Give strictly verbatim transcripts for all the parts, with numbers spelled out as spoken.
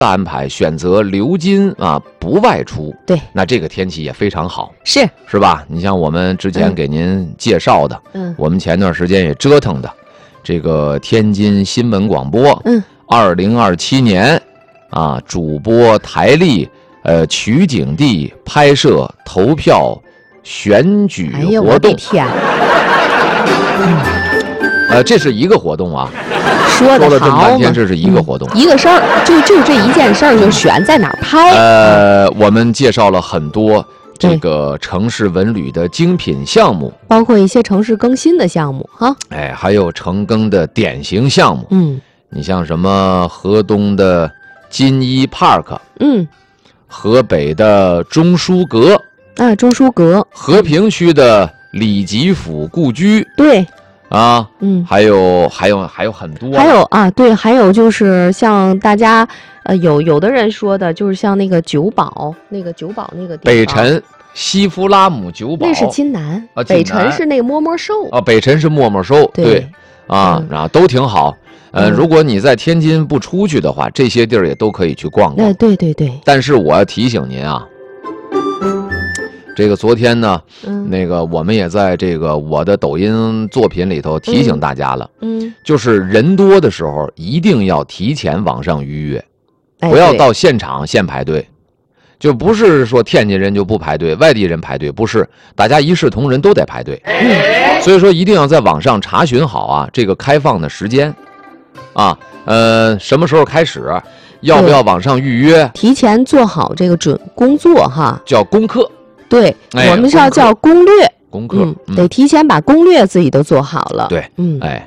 安排，选择留津啊，不外出。 对， 那这个天气也非常好， 是是吧？你像我们之前给您介绍的， 嗯， 我们前段时间也折腾的，这个天津新闻广播， 嗯，二零二七年啊，主播台历，呃，取景地、拍摄、投票、选举哎呀， 活动。 我的天！ 呃，这是一个活动啊。 说的说了这么好半天，这是一个活动， 嗯、一个事儿，就就这一件事儿，就选在哪儿拍。 呃，我们介绍了很多这个城市文旅的精品项目， 包括一些城市更新的项目哈。 哎，还有城更的典型项目。 嗯， 你像什么河东的金一 Park， 嗯， 河北的中书阁， 啊，中书阁， 和平区的李吉甫故居， 对。 啊， 嗯， 还有还有还有很多， 还有啊，对，还有就是像大家呃有有的人说的，就是像那个九堡，那个九堡那个地方， 北辰西夫拉姆九堡， 那是津南， 啊， 北辰是那个摸摸寿啊，北辰是摸摸寿， 对， 对啊， 嗯、 然后都挺好。呃、嗯，如果你在天津不出去的话，这些地儿也都可以去逛逛。 哎，对对对。 但是我要提醒您啊。这个昨天呢、 嗯， 那个我们也在这个我的抖音作品里头提醒大家了， 嗯， 就是人多的时候一定要提前网上预约， 哎、 不要到现场现排队，就不是说天津人就不排队，外地人排队不是，大家一视同仁都得排队，嗯，所以说一定要在网上查询好啊这个开放的时间，啊，呃，什么时候开始，要不要网上预约， 提前做好这个准工作哈， 叫功课。 对、 哎， 我们是要叫攻略， 功课、 嗯嗯，得提前把攻略自己都做好了。 对， 嗯， 哎，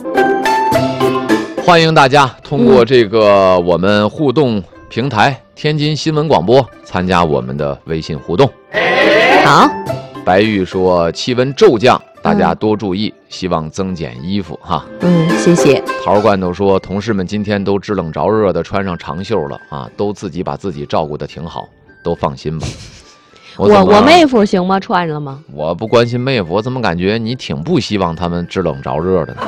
欢迎大家通过这个我们互动平台“天津新闻广播”参加我们的微信互动。 好， 白玉说气温骤降，大家多注意，嗯、希望增减衣服哈。 嗯，谢谢。 桃罐头说，同事们今天都知冷着热的穿上长袖了啊，都自己把自己照顾得挺好，都放心吧。我我, 我妹夫行吗？穿了吗？ 我不关心妹夫，我怎么感觉你挺不希望他们知冷着热的呢？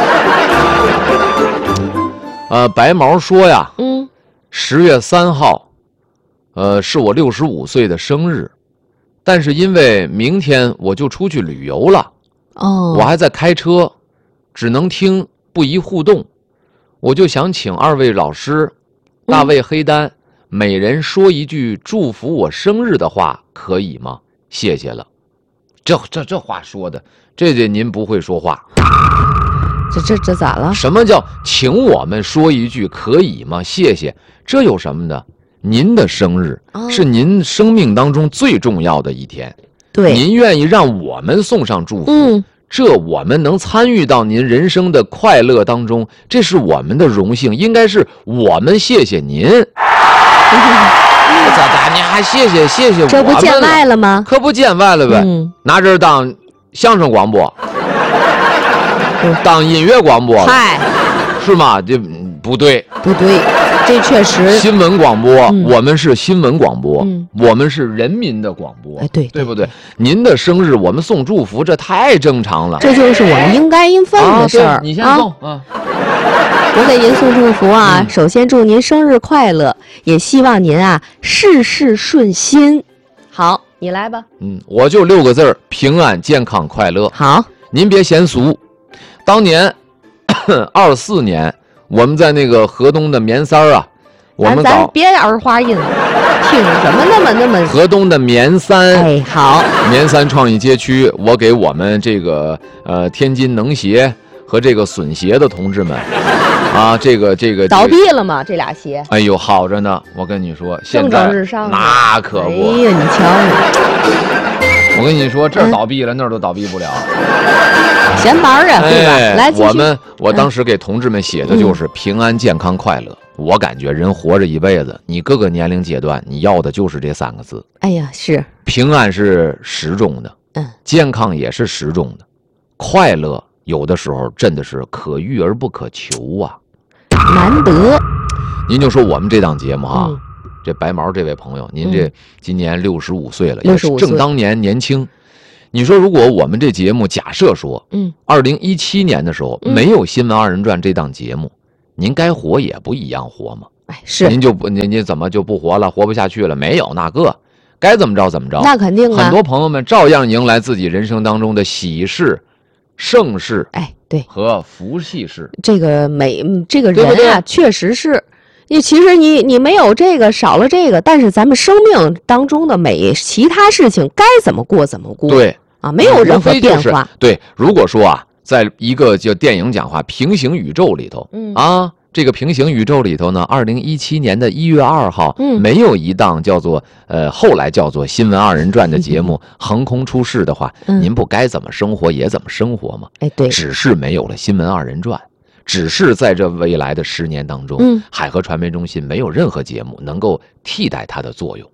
呃，白毛说呀， 嗯， 十月三号，呃，是我六十五岁的生日，但是因为明天我就出去旅游了， 哦， 我还在开车，只能听不宜互动，我就想请二位老师，大卫黑丹。嗯，每人说一句祝福我生日的话，可以吗？谢谢了。这这这话说的，这这您不会说话。 这这这咋了？ 什么叫请我们说一句可以吗？谢谢，这有什么的？您的生日、哦、是您生命当中最重要的一天， 对， 您愿意让我们送上祝福， 嗯， 这我们能参与到您人生的快乐当中，这是我们的荣幸，应该是我们谢谢您。咋咋？你还谢谢谢谢我们了？ 这不见外了吗？ 可不见外了呗！ 嗯、 拿这当相声广播，嗯、当音乐广播， 嗨， 是吗？这不对， 不对，这确实。 新闻广播， 嗯、 我们是新闻广播， 嗯、 我们是人民的广播， 哎，对， 对不对？您的生日我们送祝福，这太正常了。 这就是我们应该应分的事儿、 啊。你先送啊。啊我给您送祝福啊、 嗯！ 首先祝您生日快乐，也希望您啊事事顺心。好，你来吧。 嗯，我就六个字儿：平安、健康、快乐。 好， 您别嫌俗。当年二四年，我们在那个河东的棉三儿啊，我们咱别儿化音，听什么那么那么。 河东的棉三， 哎，好， 棉三创意街区，我给我们这个呃天津能协和这个损协的同志们。啊，这个这个倒闭了吗？这俩鞋？ 哎呦，好着呢！我跟你说，现在蒸蒸日上， 那可不。 哎呀，你瞧你，我跟你说，这儿倒闭了，嗯、那儿都倒闭不了。 闲玩啊，对吧？ 哎、 来， 我们我当时给同志们写的就是平安、健康、快乐。嗯、我感觉人活着一辈子，你各个年龄阶段，你要的就是这三个字。 哎呀，是平安是实中的， 嗯， 健康也是实中的，快乐有的时候真的是可遇而不可求啊。 难得， 您就说我们这档节目哈、 嗯， 这白毛这位朋友，您这今年六十五岁了， 六十五岁， 正当年年轻。你说如果我们这节目假设说， 嗯， 二零一七年的时候、嗯、没有《新闻二人转》这档节目，您该活也不一样活吗？ 哎，是您就不您您怎么就不活了，活不下去了？没有那个，该怎么着怎么着。 那肯定啊， 很多朋友们照样迎来自己人生当中的喜事、盛事， 哎，对， 和福气事。 这个每这个人啊， 对不对确实是。你其实你你没有这个，少了这个，但是咱们生命当中的每其他事情该怎么过怎么过。 对啊，没有任何变化。 就是、对，如果说啊，在一个叫电影讲话平行宇宙里头， 嗯啊，这个平行宇宙里头呢，二零一七年的一月二号， 嗯， 没有一档叫做呃后来叫做《新闻二人转》的节目横空出世的话， 嗯、 您不该怎么生活也怎么生活吗？ 哎，对， 只是没有了《新闻二人转》。只是在这未来的十年当中， 嗯， 海河传媒中心没有任何节目能够替代它的作用。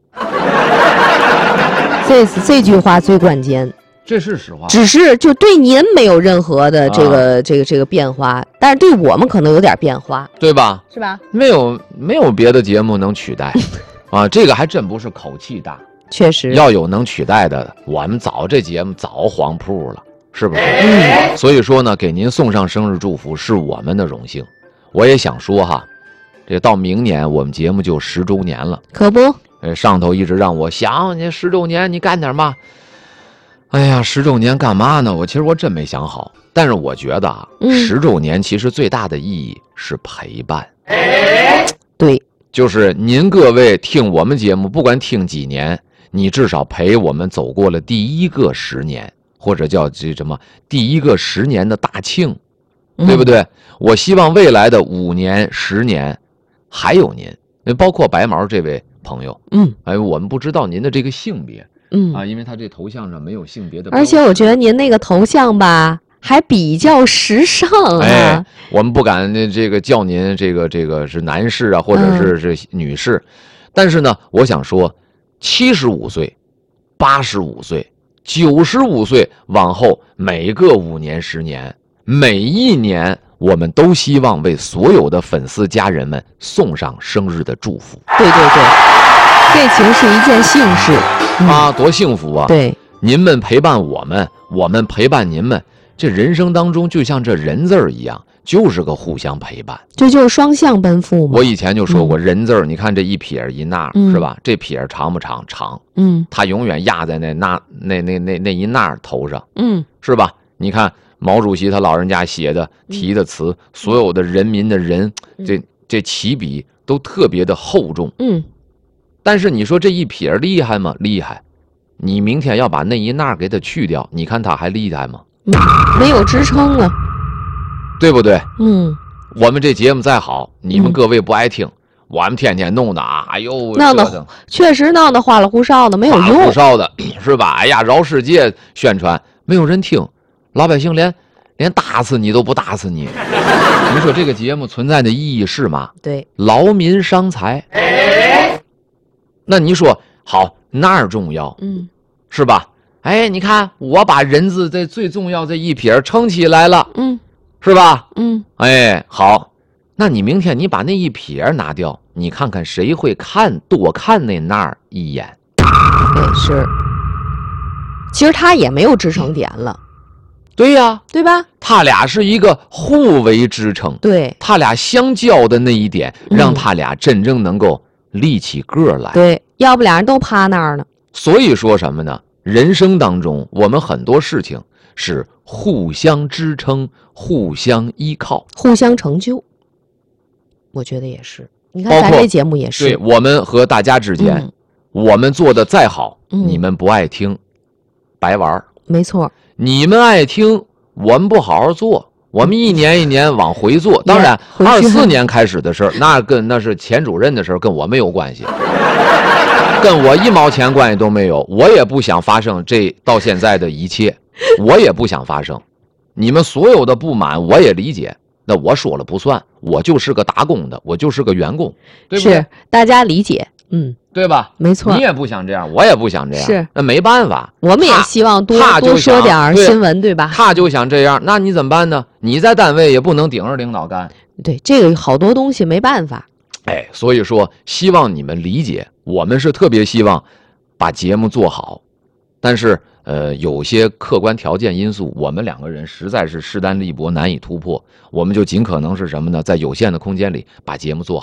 这这句话最关键， 这是实话。 只是就对您没有任何的这个、 啊、 这个这个变化，但是对我们可能有点变化， 对吧？ 是吧？ 没有没有别的节目能取代啊，这个还真不是口气大， 确实要有能取代的，我们早这节目早黄铺了。是不是？ 嗯， 所以说呢，给您送上生日祝福是我们的荣幸。我也想说哈，这到明年我们节目就十周年了， 可不？ 呃，上头一直让我想，你十周年你干点嘛？哎呀，十周年干嘛呢？我其实我真没想好，但是我觉得啊， 嗯、 十周年其实最大的意义是陪伴。 对， 就是您各位听我们节目，不管听几年，你至少陪我们走过了第一个十年。或者叫这什么第一个十年的大庆，对不对？嗯、我希望未来的五年、十年还有您，包括白毛这位朋友。 嗯， 哎，我们不知道您的这个性别， 嗯啊，因为他这头像上没有性别的。 而且我觉得您那个头像吧，还比较时尚啊。 哎，我们不敢这个叫您这个这个是男士啊，或者是是女士，嗯、但是呢，我想说，七十五岁、八十五岁。九十五岁往后，每个五年、十年，每一年，我们都希望为所有的粉丝家人们送上生日的祝福。 对对对，这其实是一件幸事、 嗯、啊，多幸福啊！ 对， 您们陪伴我们，我们陪伴您们，这人生当中就像这人字儿一样，就是个互相陪伴， 这就是双向奔赴嘛。 我以前就说过，嗯、人字儿，你看这一撇一捺、 嗯、 是吧？这撇长不长？长。 嗯， 它永远压在那那那那那那一捺头上， 嗯， 是吧？你看毛主席他老人家写的题的词，嗯、所有的人民的人， 嗯、 这这起笔都特别的厚重， 嗯。 但是你说这一撇厉害吗？厉害。你明天要把那一捺给它去掉，你看它还厉害吗？ 嗯、没有支撑了， 对不对？ 嗯。 我们这节目再好，你们各位不爱听。嗯，我们天天弄的啊，哎呦， 闹的确实闹得花里胡哨的，没有用， 花里胡哨的是吧？哎呀，饶世界宣传，没有人听，老百姓连连打死你都不打死你。你说这个节目存在的意义是吗？ 对， 劳民伤财。那你说好哪儿重要？ 嗯， 是吧？哎，你看我把人字这最重要这一撇撑起来了， 嗯， 是吧？ 嗯， 哎，好。那你明天你把那一撇拿掉，你看看谁会看多看那那儿一眼？ 对，是。其实他也没有支撑点了。 对呀， 对吧？ 他俩是一个互为支撑， 对， 他俩相交的那一点，让他俩真正能够立起个来。 对，要不俩人都趴那儿呢。 所以说什么呢？人生当中，我们很多事情是互相支撑、互相依靠、 互相成就。我觉得也是，你看咱这节目也是， 对我们和大家之间， 嗯、 我们做的再好， 嗯、 你们不爱听，白玩。 没错， 你们爱听，我们不好好做，我们一年一年往回做。当然，二四年开始的事儿，那跟那是钱主任的事儿，跟我没有关系，跟我一毛钱关系都没有。我也不想发生这到现在的一切，我也不想发生。你们所有的不满，我也理解。那我说了不算，我就是个打工的，我就是个员工，对不对？ 是大家理解，嗯， 对吧？ 没错， 你也不想这样，我也不想这样， 是那没办法。 我们也希望多多说点新闻，对吧？ 他就想这样，那你怎么办呢？你在单位也不能顶着领导干， 对，这个好多东西没办法。 哎，所以说希望你们理解，我们是特别希望把节目做好，但是。呃，有些客观条件因素，我们两个人实在是势单力薄，难以突破。我们就尽可能是什么呢？在有限的空间里把节目做好。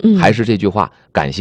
嗯还是这句话，感谢。